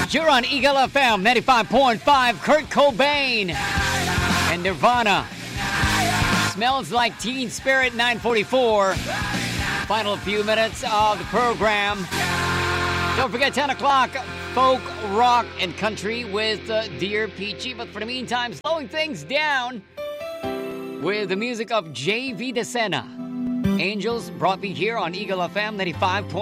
You're on Eagle FM 95.5. Kurt Cobain and Nirvana. Smells Like Teen Spirit 9:44. Final few minutes of the program. Don't forget 10 o'clock, folk, rock, and country with Dear Peachy. But for the meantime, slowing things down with the music of J.V. DeSena. Angels brought me here on Eagle FM 95.